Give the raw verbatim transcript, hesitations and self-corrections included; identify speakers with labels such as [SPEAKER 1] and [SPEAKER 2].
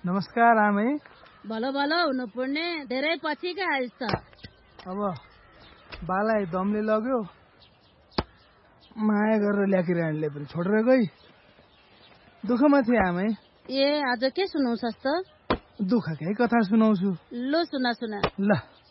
[SPEAKER 1] नमस्कार आमै।
[SPEAKER 2] भलो भलो हुनु पर्ने, धेरै पछि के आइस त।
[SPEAKER 1] अब बालाई दमले लग्यो, माया गरेर ल्याकी रानीले पनि छोडेर गई। दुःखमा थिए आमै।
[SPEAKER 2] ए आज के सुनाउँछस् त?
[SPEAKER 1] दुःखकै कथा सुनाउँछु।
[SPEAKER 2] लो सुना सुना।
[SPEAKER 1] ल